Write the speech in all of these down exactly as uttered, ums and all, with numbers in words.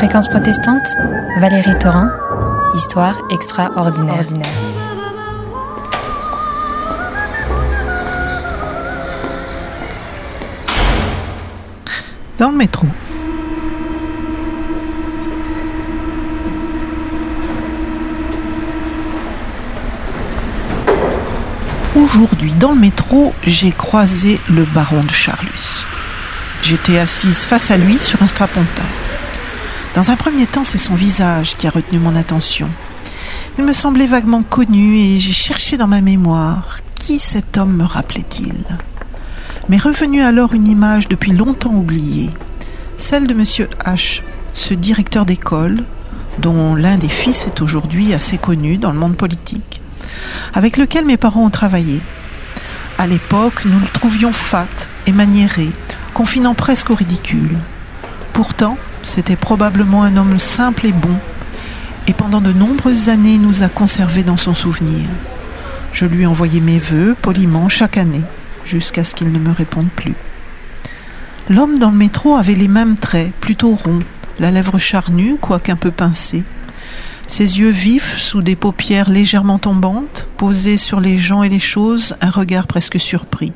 Fréquence protestante, Valérie Thorin, Histoire extraordinaire. Ordinaire. Dans le métro. Aujourd'hui, dans le métro, j'ai croisé le baron de Charlus. J'étais assise face à lui sur un strapontin. Dans un premier temps, c'est son visage qui a retenu mon attention. Il me semblait vaguement connu et j'ai cherché dans ma mémoire qui cet homme me rappelait-il. M'est revenue alors une image depuis longtemps oubliée, celle de Monsieur H, ce directeur d'école, dont l'un des fils est aujourd'hui assez connu dans le monde politique, avec lequel mes parents ont travaillé. À l'époque, nous le trouvions fat et maniéré, confinant presque au ridicule. Pourtant, c'était probablement un homme simple et bon, et pendant de nombreuses années, il nous a conservés dans son souvenir. Je lui envoyais mes vœux poliment chaque année, jusqu'à ce qu'il ne me réponde plus. L'homme dans le métro avait les mêmes traits, plutôt ronds, la lèvre charnue, quoique un peu pincée. Ses yeux vifs, sous des paupières légèrement tombantes, posaient sur les gens et les choses un regard presque surpris.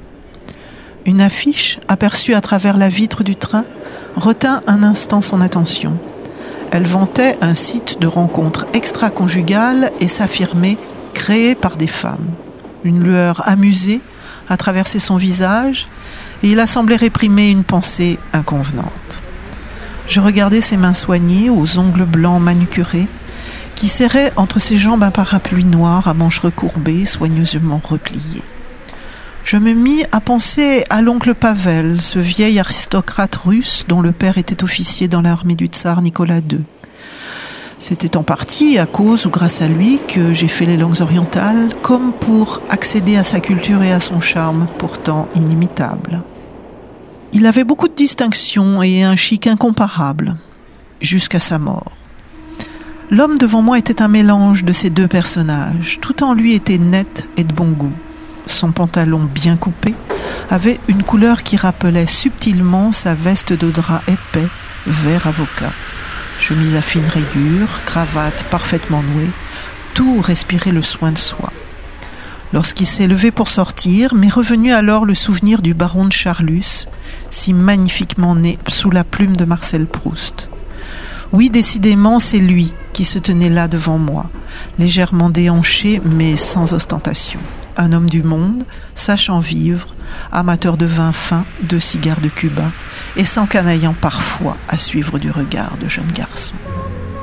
Une affiche, aperçue à travers la vitre du train, retint un instant son attention. Elle vantait un site de rencontres extra-conjugales et s'affirmait créé par des femmes. Une lueur amusée a traversé son visage et il a semblé réprimer une pensée inconvenante. Je regardais ses mains soignées, aux ongles blancs manucurés, qui serraient entre ses jambes un parapluie noir à manches recourbées, soigneusement replié. Je me mis à penser à l'oncle Pavel, ce vieil aristocrate russe dont le père était officier dans l'armée du tsar Nicolas deux. C'était en partie à cause ou grâce à lui que j'ai fait les langues orientales, comme pour accéder à sa culture et à son charme, pourtant inimitable. Il avait beaucoup de distinctions et un chic incomparable, jusqu'à sa mort. L'homme devant moi était un mélange de ces deux personnages. Tout en lui était net et de bon goût. Son pantalon bien coupé avait une couleur qui rappelait subtilement sa veste de drap épais, vert avocat. Chemise à fines rayures, cravate parfaitement nouée, tout respirait le soin de soi. Lorsqu'il s'est levé pour sortir, m'est revenu alors le souvenir du baron de Charlus, si magnifiquement né sous la plume de Marcel Proust. Oui, décidément, c'est lui qui se tenait là devant moi, légèrement déhanché, mais sans ostentation. Un homme du monde, sachant vivre, amateur de vin fin, de cigares de Cuba, et s'encanaillant parfois à suivre du regard de jeunes garçons.